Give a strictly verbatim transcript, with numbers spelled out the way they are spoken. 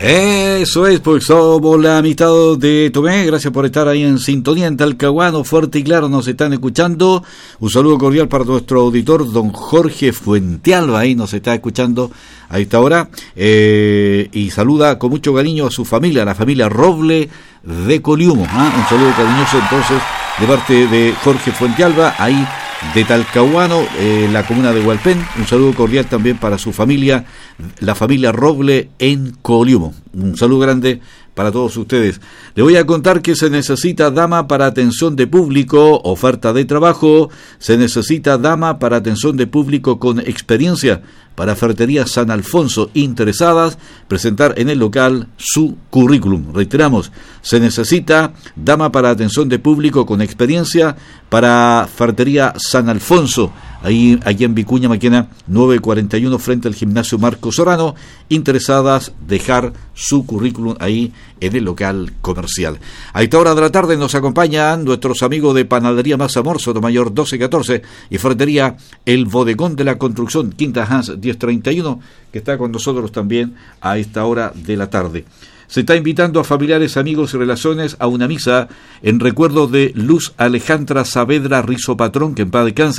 Eso es, pues somos la mitad de Tomé. Gracias por estar ahí en sintonía en Talcahuano, fuerte y claro, nos están escuchando. Un saludo cordial para nuestro auditor, don Jorge Fuentealba, ahí nos está escuchando a esta hora. Eh, y saluda con mucho cariño a su familia, la familia Roble de Coliumo. ¿Ah? Un saludo cariñoso entonces de parte de Jorge Fuentealba, ahí de Talcahuano, eh, la comuna de Hualpén. Un saludo cordial también para su familia, la familia Roble en Coliumo. Un saludo grande para todos ustedes. Le voy a contar que se necesita dama para atención de público, oferta de trabajo. Se necesita dama para atención de público con experiencia para Ferretería San Alfonso. Interesadas, presentar en el local su currículum. Reiteramos, se necesita dama para atención de público con experiencia para Ferretería San Alfonso, ahí, allí en Vicuña Maquena nueve cuarenta y uno, frente al gimnasio Marco Serrano. Interesadas, dejar su currículum ahí en el local comercial. A esta hora de la tarde nos acompañan nuestros amigos de Panadería Más Amor, Sotomayor doce catorce, y Ferretería El Bodegón de la Construcción, Quinta Hans diez treinta y uno, que está con nosotros también a esta hora de la tarde. Se está invitando a familiares, amigos y relaciones a una misa en recuerdo de Luz Alejandra Saavedra Rizo Patrón, que en paz descanse.